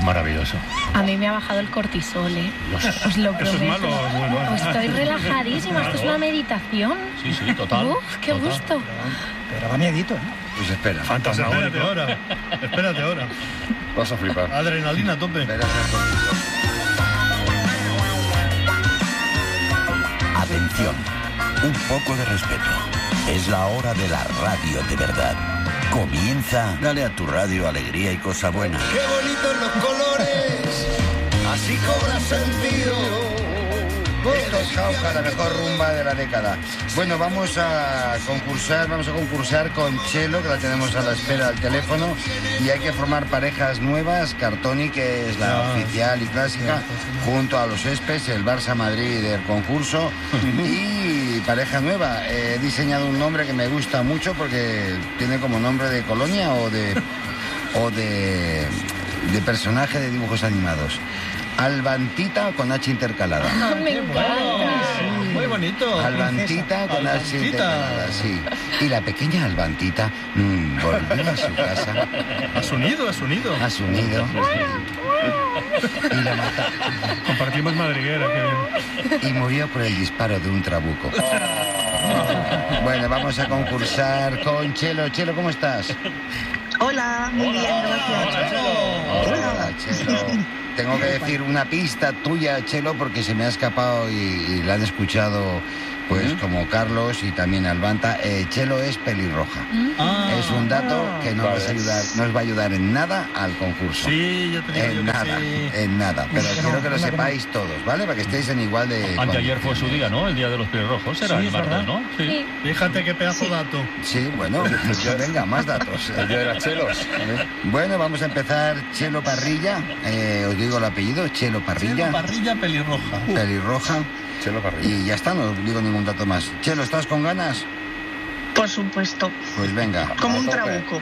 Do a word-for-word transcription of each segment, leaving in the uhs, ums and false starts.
maravilloso. A mí me ha bajado el cortisol, ¿eh? Dios. Os lo prometo. Eso es malo, es muy bueno. Estoy relajadísima, esto es una meditación. Sí, sí, total. Uf, qué total. gusto. Pero va miedito, ¿eh? Pues espera. Fantasmagórico. Espérate ahora. Espérate ahora. Vas a flipar. Adrenalina a tope. Verás el cortisol. Atención, un poco de respeto. Es la hora de la radio de verdad. Comienza, dale a tu radio alegría y cosa buena. ¡Qué bonitos los colores! Así cobra sentido. Esto es Jauja, la mejor rumba de la década. Bueno, vamos a concursar, vamos a concursar con Chelo, que la tenemos a la espera al teléfono, y hay que formar parejas nuevas. Cartoni, que es la Ah. oficial y clásica, junto a los Espes, el Barça Madrid del concurso, y pareja nueva. He diseñado un nombre que me gusta mucho porque tiene como nombre de colonia o de o de, de personaje de dibujos animados. Albantita con H intercalada. Ah, me encanta. Muy bonito. Albantita con H Albantita. intercalada, sí. Y la pequeña Albantita mmm, volvió a su casa, A su nido, a su nido. a su nido, y la mata, Compartimos madriguera, qué bien. y murió por el disparo de un trabuco. Bueno, vamos a concursar con Chelo. Chelo, ¿cómo estás? Hola, muy bien, gracias. Hola, Chelo. Tengo que decir una pista tuya, Chelo, porque se me ha escapado y, y la han escuchado, pues, como Carlos y también Albanta. Eh, Chelo es pelirroja. Ah. Es un dato que no, Vale. vas a ayudar, no os va a ayudar en nada al concurso. Sí, ya te digo yo En que nada, sí. en nada. Pero que quiero no, que lo venga, que sepáis todos, ¿vale? Para que estéis en igual de... Anteayer fue su día, ¿no? El día de los pelirrojos. Era Sí, el es martes, verdad. ¿no? Sí. Fíjate qué pedazo dato. Sí, bueno, yo venga, más datos. El día de las chelos. Bueno, vamos a empezar. Chelo Parrilla, eh, os digo el apellido, Chelo Parrilla. Chelo Parrilla pelirroja. Pelirroja. Chelo Parrilla. Y ya está, no os digo ningún dato más. Chelo, ¿estás con ganas? Por supuesto, Pues venga. como A un tope. trabuco.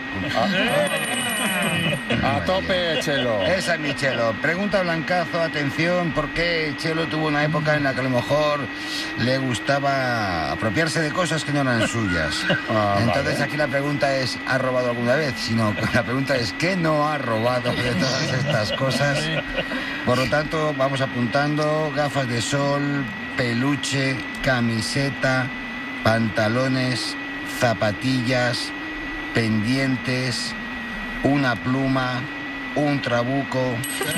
A tope, Chelo. Esa es mi Chelo. Pregunta Blancazo, atención, porque Chelo tuvo una época en la que a lo mejor le gustaba apropiarse de cosas que no eran suyas. Ah, Entonces vale. aquí la pregunta es, ¿ha robado alguna vez? Sino la pregunta es, ¿qué no ha robado de todas estas cosas? Por lo tanto, vamos apuntando: gafas de sol, peluche, camiseta, pantalones, zapatillas, pendientes, una pluma, un trabuco.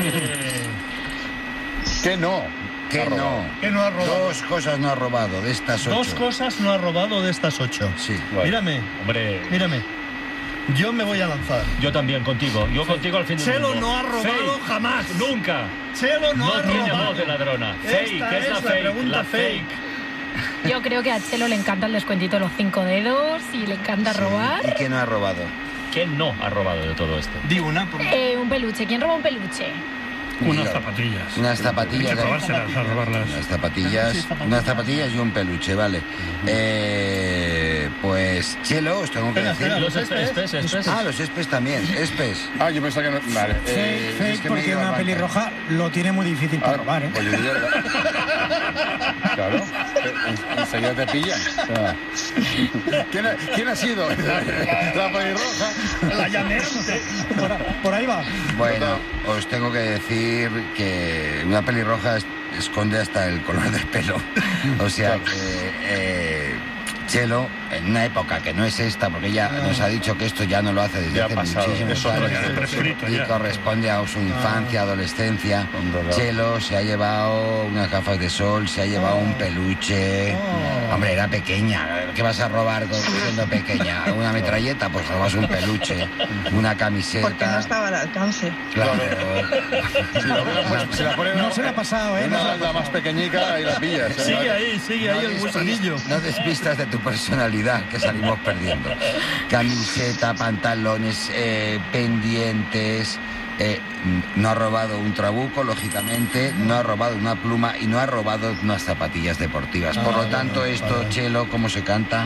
¿Qué no? ¿Qué no? ¿Qué no ha robado? Dos cosas no ha robado de estas ocho. Dos cosas no ha robado de estas ocho. Sí. Mírame, Hombre, mírame. Yo me voy a lanzar. yo también contigo. Yo contigo al fin del Chelo mundo. no ha robado Fake. jamás. Nunca. Chelo no, No ha tiene robado. voz de ladrona. Fake, Esta ¿qué es, es la la fake? pregunta La fake. Yo creo que a Chelo le encanta el descuentito de los cinco dedos y le encanta ¿Y robar. quién no ha robado? ¿Quién no ha robado de todo esto? Di una. Por... Eh, un peluche. ¿Quién roba un peluche? Unas zapatillas. Unas zapatillas. Hay que robárselas, a robarlas. Unas zapatillas, unas zapatillas y un peluche, vale. Eh, pues Chelo, os tengo que Espera, decir. espera, Los espes, espes, espes. Ah, los espes también, espes. Ah, yo pensaba que no. Vale. Fake, Eh, fake, es que me porque iba una a pelirroja lo tiene muy difícil para ah, robar, ¿eh? pues yo diría- Claro. en- Enseguida te pillan. O sea, ¿Quién, ha, quién ha sido? La pelirroja. La llameante. Por, a- por ahí va. Bueno, os tengo que decir que una pelirroja es- esconde hasta el color del pelo. O sea que eh, Chelo, en una época que no es esta, porque ella nos ha dicho que esto ya no lo hace desde Ya ha hace pasado, muchísimos es otro años ya, prescrito y ya. corresponde a su infancia, adolescencia. Con dolor. Chelo se ha llevado unas gafas de sol, se ha llevado un peluche. Hombre, era pequeña. ¿Qué vas a robar con- siendo pequeña? ¿Una metralleta? Pues robas un peluche, una camiseta. Porque no estaba al alcance. Claro. Si la, hubiera puesto- si la ponen No se le ha pasado, ¿eh? No se le Una, ha la más pequeñica y la pillas. ¿eh? Sigue ahí, sigue ahí el despistas- gusanillo. no despistas de tu personalidad, que salimos perdiendo. Camiseta, pantalones, eh, pendientes. eh, no ha robado un trabuco, lógicamente. No ha robado una pluma y no ha robado unas zapatillas deportivas. Por lo tanto, esto, Chelo, ¿cómo se canta?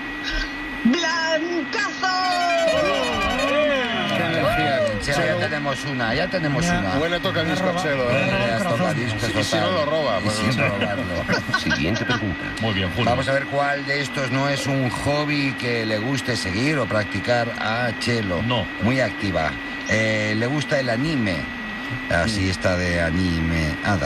Qué energía. Chelo, ya tenemos una, ya tenemos una. Huele toca disco, roba- Chelo, ¿eh? Ya toca disco Y si no total. lo roba, Y pues sin no sé. robarlo. Siguiente pregunta. Muy bien, Julio. Vamos a ver cuál de estos no es un hobby que le guste seguir o practicar a Chelo. No. Muy activa. Eh, le gusta el anime. Así está de animada.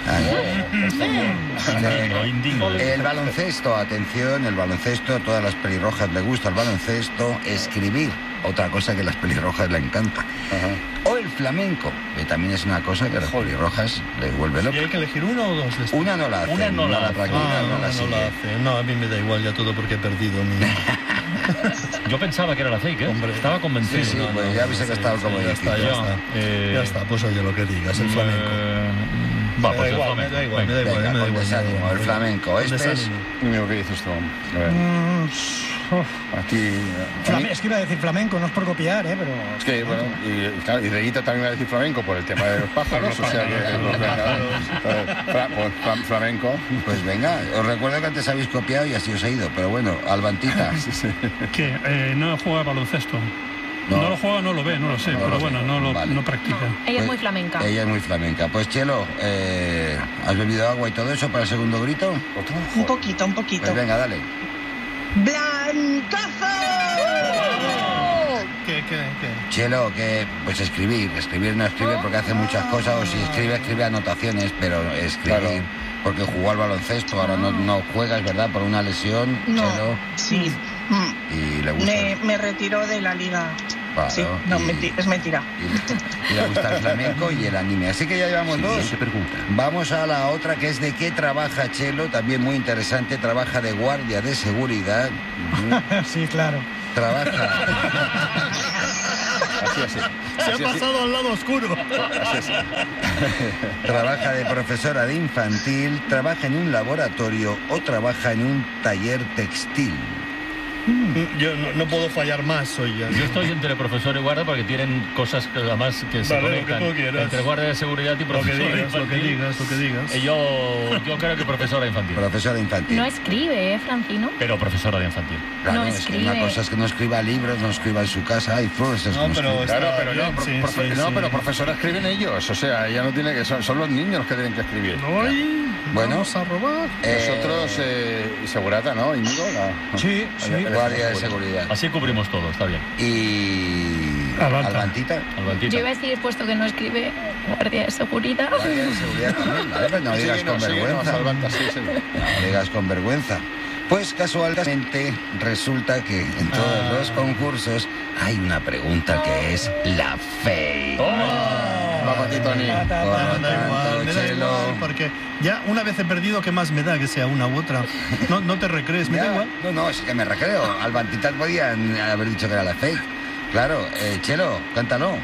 El baloncesto, atención, el baloncesto, todas las pelirrojas le gusta el baloncesto, escribir, otra cosa que a las pelirrojas le encanta. Ajá. O el flamenco, que también es una cosa que a las pelirrojas les vuelve loco. ¿Y hay que elegir uno o dos? De estos? Una no la hace. Una no la hace. practica, Ah, no, no, la no la hace. No, a mí me da igual ya todo porque he perdido mi... Yo pensaba que era la fake, ¿eh? Hombre. Estaba convencido. Sí, sí, No, pues no, ya habéis sí, gastado sí, como ya decís. está, ya Ya, está. eh, Ya está, pues oye lo que digas, el flamenco. Eh, va, Me pues da el igual, flamenco. me da igual, Venga. me da igual, Venga, me da con igual. desánimo, el flamenco. Este es... Desánimo. Dime, ¿qué dices tú? A ver, Mm, uf. aquí... Flame- es que iba a decir flamenco, no es por copiar, ¿eh? Pero... Es que, bueno, y, claro, y Reguita también va a decir flamenco por el tema de los pájaros, o sea que... Pues, venga, eh, fla- pues, fla- flamenco. Pues venga, os recuerdo que antes habéis copiado y así os he ido, pero bueno, Albantita. Sí, sí. ¿Qué? Eh, no juega baloncesto. No. No. lo juega, no lo ve, no lo sé, No pero lo bueno, sé. no lo Vale. no practica. No, ella es Pues, muy flamenca. Ella es muy flamenca. Pues Chelo, eh, ¿has bebido agua y todo eso para el segundo grito? Un poquito, un poquito. Pues venga, dale. ¡Blancazo! ¿Qué, qué, qué? Chelo, que pues escribir, escribir no escribe porque hace muchas cosas, o si escribe, escribe anotaciones, pero escribir, Claro. porque jugó al baloncesto, ahora no, no juega, es verdad, por una lesión, No, Chelo, sí. Mm. y le gusta... Me, me retiró de la liga. Claro, Sí, no, y- menti- es mentira. y, y le gusta el flamenco y el anime. Así que ya llevamos dos. Siguiente pregunta. Vamos a la otra, que es de qué trabaja Chelo, también muy interesante, trabaja de guardia de seguridad. Ujú. Sí, claro. Trabaja, Así, así. Se Así, ha así. pasado al lado oscuro. Así, así. trabaja de profesora de infantil, trabaja en un laboratorio o trabaja en un taller textil. Yo no, no puedo fallar más, soy ya. Yo estoy entre profesor y guardia porque tienen cosas que además que se Vale, lo que conectan tú quieras. entre guardia de seguridad y Lo que profesor digas, lo que infantil. digas, lo que digas. Y yo, yo creo que profesora infantil. Profesora infantil. No escribe, ¿eh, Francino? Pero profesora de infantil. Claro, no es que escribe. una cosa es que no escriba libros, no escriba en su casa, hay profesores No, que no pero escriben. Claro, Está pero no, bien, pro- sí, profe- sí, no, sí. pero profesora escriben ellos, o sea, ella no tiene que, son, son los niños los que tienen que escribir. Ay, Bueno. vamos a robar. Eh, Nosotros, eh, y Segurata, ¿no? Íñigo, la- Sí, sí. el- el- Guardia de seguridad. Así cubrimos todo, está bien. Y... Albanta. Albantita. Albantita. Yo iba a decir, puesto que no escribe, guardia de seguridad. Guardia de seguridad también, ¿vale? Pues no digas Sí, con no, sí, no, vergüenza. Salvanta, sí, sí. No digas con vergüenza. Pues casualmente resulta que en todos los concursos hay una pregunta que es la fe. Va para ti, Tony. Ta, ta, Por ta. lo Me da igual, tanto, me da Chelo... igual, porque ya una vez he perdido, ¿qué más me da que sea una u otra? No, no te recrees, me da Ya, igual. no, no, es que me recreo. Albantitas podían haber dicho que era la fake. Claro, eh, Chelo, cántalo.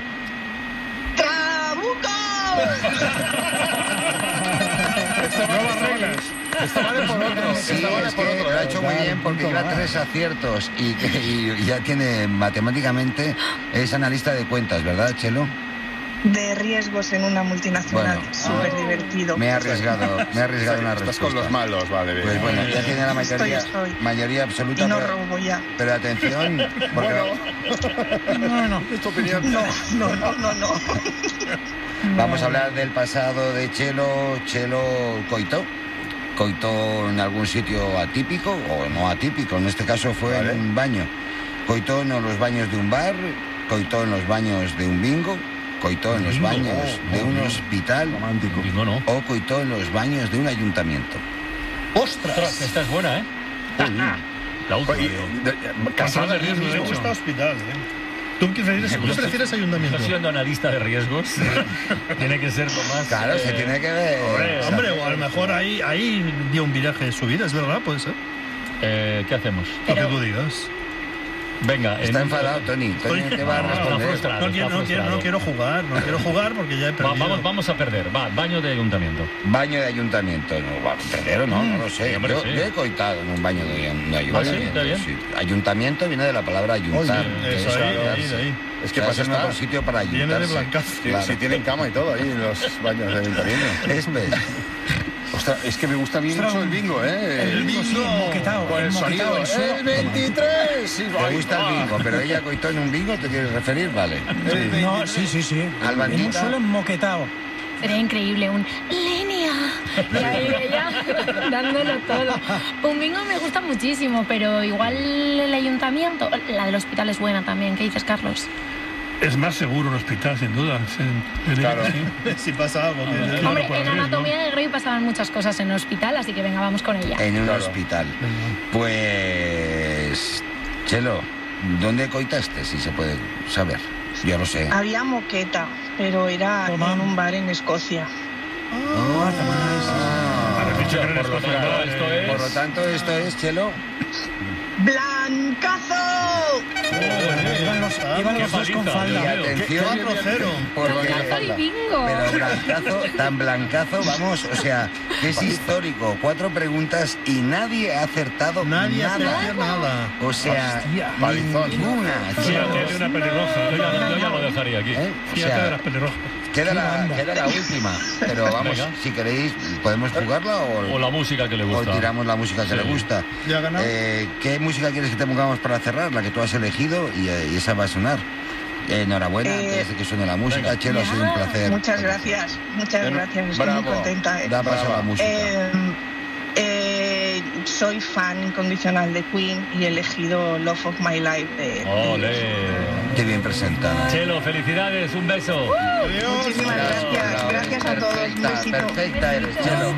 Nuevas reglas. Esta vale por otro. Sí, Esta vale es por que otro. lo ha hecho muy bien porque lleva tres aciertos y, que- y ya tiene matemáticamente, es analista de cuentas, ¿verdad, Chelo? De riesgos en una multinacional. Bueno, Súper divertido. Me he arriesgado, me he arriesgado una Estás respuesta. con los malos, vale, bien. Pues bueno, ya tiene la mayoría, Estoy, estoy. mayoría absoluta, Y no pero, robo ya. pero atención, porque No, no. Es tu opinión. No, no, no, no, no. vamos a hablar del pasado de Chelo. Chelo coitó. Coitó en algún sitio atípico o no atípico, en este caso fue Vale. en un baño. Coitó en los baños de un bar, coitó en los baños de un bingo, coitó en los Bingo. baños Oh, de oh, un bien. hospital Romántico. Bingo no. o coitó en los baños de un ayuntamiento. Ostras, esta es buena, ¿eh? La última. Oye, digo. de- de- Casada de riesgo, de Me hecho. gusta hospital, ¿eh? ¿Tú qué prefieres, Yo ¿tú estoy- prefieres Yo ayuntamiento? siendo analista de riesgos, tiene que ser lo más... Claro, se eh, tiene que ver. hombre, Hombre, o a lo mejor ahí, ahí dio un viraje de su vida, es verdad, puede ser. eh, ¿Qué hacemos? Lo Pero- que tú digas. Venga, Está en- enfadado, Tony. Tony Estoy- te va a No, no, responder. frustrado. No está quiero, no, quiero, frustrado. no quiero jugar, no quiero jugar porque ya he Va- perdido. vamos, vamos a perder. Va, baño de ayuntamiento. Baño de ayuntamiento. No, va a perder o no, no lo sé. Sí, hombre, yo, sí. yo he coitado en un baño de, de ayuntamiento. ¿Ah, sí? ¿Está bien? sí. Ayuntamiento viene de la palabra ayuntar. Oye, que eso es ahí, de ayuntarse. ahí, de ahí. Es que O sea, pasa es un está. mejor sitio para Viene de ayuntarse. Blancazo. Si, Claro. si tienen cama y todo ahí en los baños de ayuntamiento. Es ves. Ostras, es que me gusta bien Ostras, mucho el bingo, ¿eh? El bingo, sí, moquetao, Con el moquetao, sonido. el suelo. ¡El veintitrés! Sí, Te gusta el bingo, pero ella coitó en un bingo, ¿te quieres referir? Vale. No, sí, sí, sí. Albantita. En un suelo moquetao. Sería increíble un línea. Y ahí ella dándolo todo. Un bingo me gusta muchísimo, pero igual el ayuntamiento. La del hospital es buena también. ¿Qué dices, Carlos? Es más seguro el hospital, sin duda. Sí, Claro. sí. Si pasa algo. que- Claro, Hombre, por el en riesgo. Anatomía de Grey pasaban muchas cosas en el hospital, así que venga, vamos con ella. En un Claro. hospital. Pues... Chelo, ¿dónde coitaste, si se puede saber? Yo lo sé. Había moqueta, pero era Toma. en un bar en Escocia. Oh, Ah, Has dicho que era Por lo Escocia, tanto, ¿no? esto es... por lo tanto, esto es, Chelo... ¡Blancazo! Iban los, iban qué los dos con paliza, Y falda. Dios mío. atención, cuatro cero. porque... Blancazo y bingo. Pero blancazo, tan blancazo, vamos, o sea, que es histórico. Cuatro preguntas y nadie ha acertado Nadie hace nada. nada. O sea, Hostia. Palizón. ninguna. Fíjate de una pelirroja. Yo ya, yo ya lo dejaría aquí. ¿Eh? O Fíjate de sea, las pelirrojas. queda la, banda. queda la última. Pero vamos, Venga. si queréis, podemos jugarla o, O la música que le o gusta. tiramos la música que Sí. le gusta. ¿Ya ha ganado? Eh, ¿Qué música quieres que te pongamos para cerrar? La que tú has elegido y, eh, y esa va a sonar. Enhorabuena, Eh, antes de que suene la música. venga. Chelo, ha sido un placer. Muchas gracias, muchas Bueno, gracias. Estoy muy bravo. contenta. ¿eh? Da paso a la Brava. música. Eh, eh, soy fan incondicional de Queen y he elegido Love of My Life de, de Ole. Qué bien presentada. Chelo, felicidades, un beso. Muchísimas gracias, gracias a todos. Un Perfecta, besito. perfecta eres, Chelo.